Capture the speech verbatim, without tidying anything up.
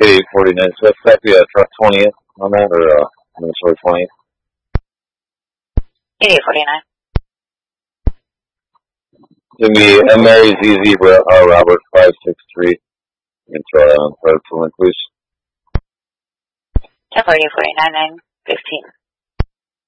eight forty-nine. So that's that be a truck twentieth on that, or uh, Minnesota twentieth? eight forty-nine. It's going to be M. Mary Z Z uh, Robert five six three. You can throw that on card for me, please. ten forty forty-nine nine fifteen.